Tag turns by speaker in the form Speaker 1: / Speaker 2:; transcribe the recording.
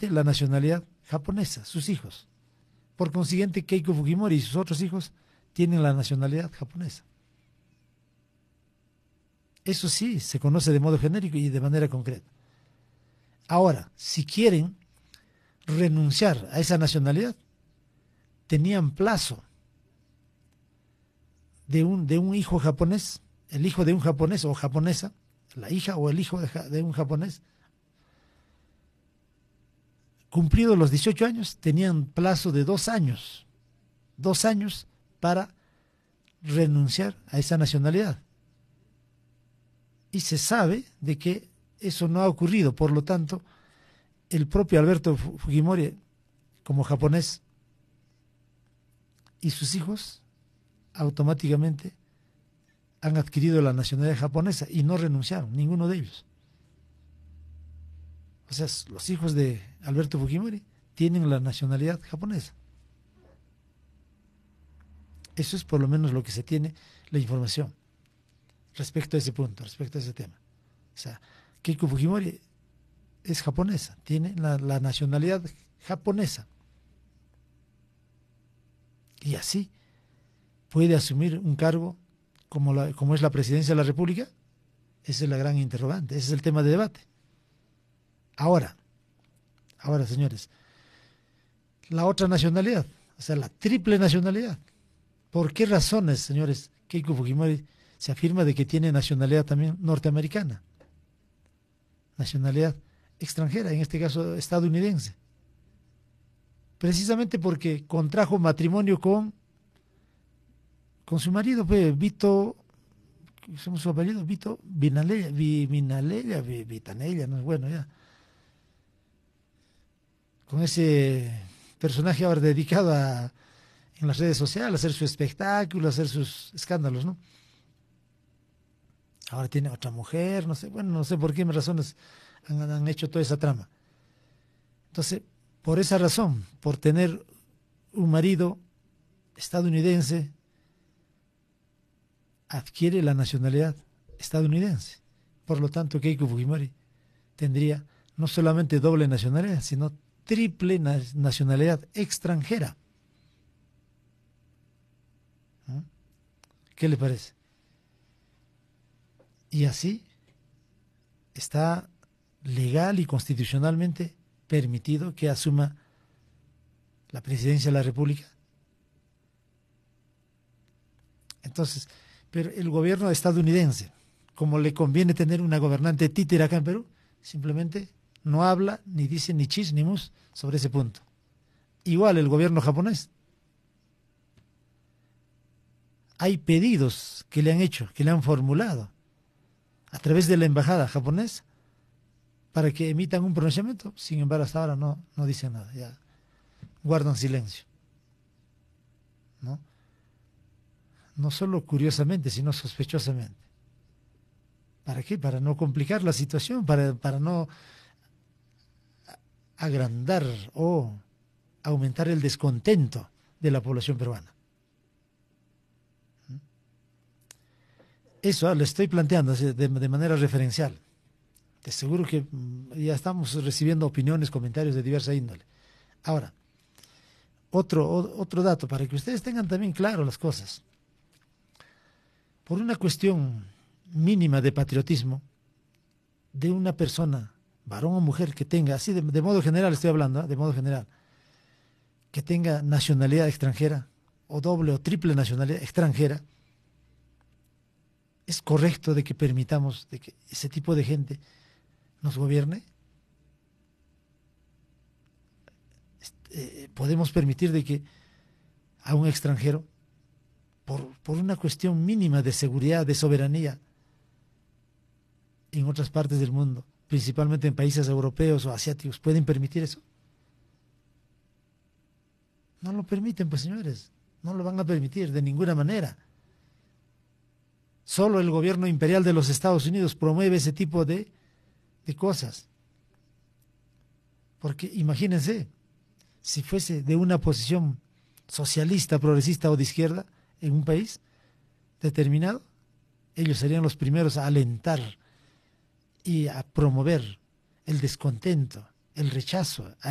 Speaker 1: solamente la nacionalidad japonesa, sus hijos. Por consiguiente, Keiko Fujimori y sus otros hijos tienen la nacionalidad japonesa. Eso sí, se conoce de modo genérico y de manera concreta. Ahora, si quieren renunciar a esa nacionalidad, tenían plazo de un hijo japonés, el hijo de un japonés o japonesa, la hija o el hijo de un japonés, cumplidos los 18 años, tenían plazo de 2 años, 2 años para renunciar a esa nacionalidad. Y se sabe de que eso no ha ocurrido, por lo tanto, el propio Alberto Fujimori, como japonés, y sus hijos automáticamente han adquirido la nacionalidad japonesa y no renunciaron, ninguno de ellos. O sea, los hijos de Alberto Fujimori tienen la nacionalidad japonesa. Eso es por lo menos lo que se tiene la información respecto a ese punto, respecto a ese tema. O sea, Keiko Fujimori es japonesa, tiene la nacionalidad japonesa. Y así puede asumir un cargo como es la presidencia de la República. Esa es la gran interrogante, ese es el tema de debate. Ahora, señores, la otra nacionalidad, o sea, la triple nacionalidad. ¿Por qué razones, señores, Keiko Fujimori se afirma de que tiene nacionalidad también norteamericana? Nacionalidad extranjera, en este caso estadounidense. Precisamente porque contrajo matrimonio con su marido, pues, Vito, ¿cómo es su apellido? Vito Vitanella, no es bueno ya. Con ese personaje ahora dedicado en las redes sociales, a hacer su espectáculo, a hacer sus escándalos, ¿no? Ahora tiene otra mujer, no sé, bueno, no sé por qué razones han hecho toda esa trama. Entonces, por esa razón, por tener un marido estadounidense, adquiere la nacionalidad estadounidense. Por lo tanto, Keiko Fujimori tendría no solamente doble nacionalidad, sino triple nacionalidad extranjera. ¿no? ¿Qué le parece? Y así está legal y constitucionalmente permitido que asuma la presidencia de la República. Entonces, pero el gobierno estadounidense, como le conviene tener una gobernante títere acá en Perú, simplemente no habla, ni dice ni chis ni mus sobre ese punto. Igual el gobierno japonés. Hay pedidos que le han hecho, que le han formulado a través de la embajada japonesa para que emitan un pronunciamiento. Sin embargo, hasta ahora no dicen nada, ya guardan silencio. No solo curiosamente, sino sospechosamente. ¿Para qué? Para no complicar la situación, para no agrandar o aumentar el descontento de la población peruana. Eso le estoy planteando de manera referencial. Te aseguro que ya estamos recibiendo opiniones, comentarios de diversa índole. Ahora, otro dato, para que ustedes tengan también claro las cosas. Por una cuestión mínima de patriotismo de una persona, varón o mujer, que tenga, así de modo general estoy hablando, de modo general, que tenga nacionalidad extranjera, o doble o triple nacionalidad extranjera, ¿es correcto de que permitamos de que ese tipo de gente nos gobierne? ¿Podemos permitir de que a un extranjero, por una cuestión mínima de seguridad, de soberanía, en otras partes del mundo, principalmente en países europeos o asiáticos, pueden permitir eso? No lo permiten, pues, señores, no lo van a permitir de ninguna manera. Solo el gobierno imperial de los Estados Unidos promueve ese tipo de cosas. Porque imagínense, si fuese de una posición socialista, progresista o de izquierda en un país determinado, ellos serían los primeros a alentar y a promover el descontento, el rechazo a